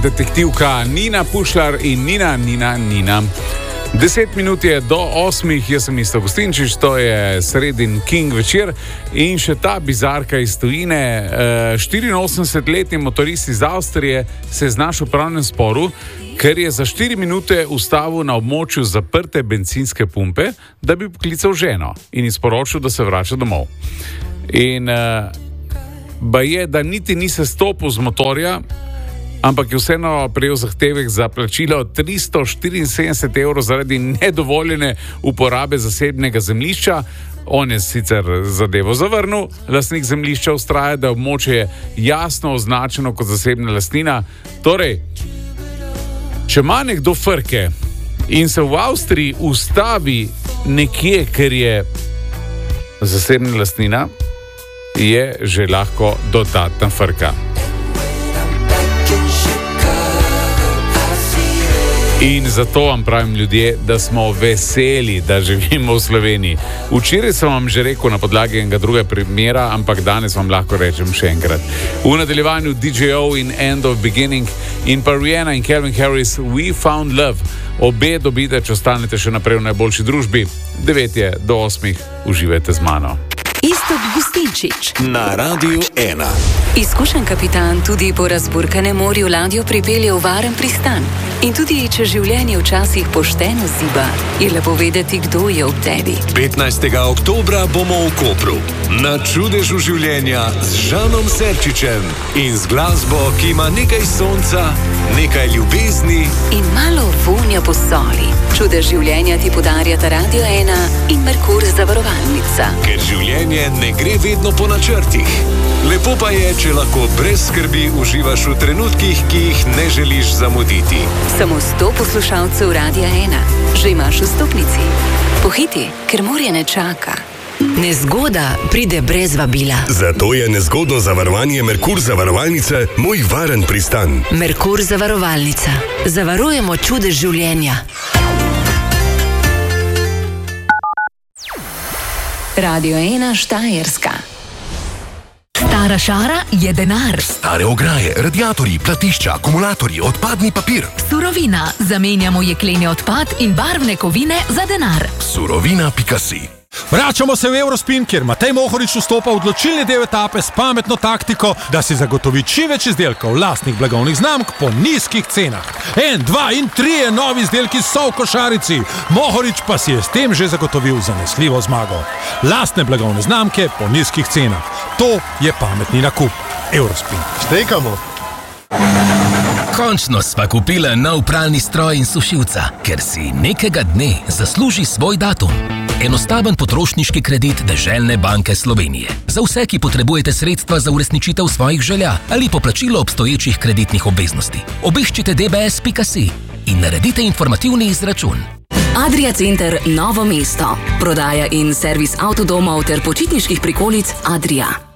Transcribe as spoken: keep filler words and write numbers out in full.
Detektivka Nina Pušlar in Nina, Nina, Nina. Deset minut je do osmih, jaz sem Isto Gustinčič, to je sredin King večer in še ta bizarka iz tujine. štiriinosemdesetletni motorist iz Avstrije se je znašel v pravnem sporu, ker je za štiri minute ustavil na območju zaprte bencinske pumpe, da bi poklical ženo in izporočil, da se vrača domov. In uh, ba je, da niti ni se stopil z motorja, ampak je vseeno prejel zahtevek za plačilo tristo štiriinsedemdeset evrov zaradi nedovoljene uporabe zasebnega zemljišča. On je sicer zadevo zavrnil, lastnik zemljišča vztraja, da območje je jasno označeno kot zasebna lastnina. Torej, če ima nekdo frke in se v Avstriji ustavi nekje, ker je zasebna lastnina, je že lahko dodatna frka. In zato vam pravim, ljudje, da smo veseli, da živimo v Sloveniji. Včeraj sem vam že rekel na podlagi enega drugega primera, ampak danes vam lahko rečem še enkrat. V nadaljevanju D J O in End of Beginning in pa Rihanna in Calvin Harris We Found Love. Obe dobite, če ostanete še naprej v najboljši družbi. Devet je do osmih, uživajte z mano. Isto Gustinčič na Radiu ena. Izkušen kapitan tudi po razburkanem morju ladjo pripelje v varen pristan. In tudi, če življenje včasih pošteno ziba, je lepo vedeti, kdo je ob tebi. petnajstega oktobra bomo v Kopru na čudežu življenja z Žanom Serčičem in z glasbo, ki ima nekaj sonca, nekaj ljubezni in malo vonja po soli. Čudež življenja ti podarjata Radio ena in Merkur zavarovalnica. Ker življenje ne gre vedno po načrtih. Lepo pa je, če lahko brez skrbi uživaš v trenutkih, ki jih ne želiš zamuditi. Samo sto poslušalcev Radia ena. Že imaš vstopnici. Pohiti, ker morje ne čaka. Nezgoda pride brez vabila. Zato je nezgodno zavarovanje Merkur zavarovalnice moj varen pristan. Merkur zavarovalnica. Zavarujemo čudež življenja. Radio ena Štajerska. Stara šara je denar. Stare ograje, radiatorji, platišča, akumulatorji, odpadni papir. Surovina. Zamenjamo jekleni odpad in barvne kovine za denar. Surovina pika si. Vračamo se v Eurospin, kjer Matej Mohorič vstopa v odločilni del etape s pametno taktiko, da si zagotovi čim več izdelkov lastnih blagovnih znamk po nizkih cenah. En, dva in trije novi izdelki so v košarici. Mohorič pa si je s tem že zagotovil zanesljivo zmago. Lastne blagovne znamke po nizkih cenah. To je pametni nakup. Eurospin. Štekamo. Končno sva kupila nov pralni stroj in sušilca, ker si nekega dne zasluži svoj datum. Enostaven potrošniški kredit Deželne banke Slovenije. Za vse, ki potrebujete sredstva za uresničitev svojih želja ali poplačilo obstoječih kreditnih obveznosti. Obiščite d b s pika si in naredite informativni izračun. Adria Center Novo mesto. Prodaja in servis avtodomov ter počitniških prikolic Adria.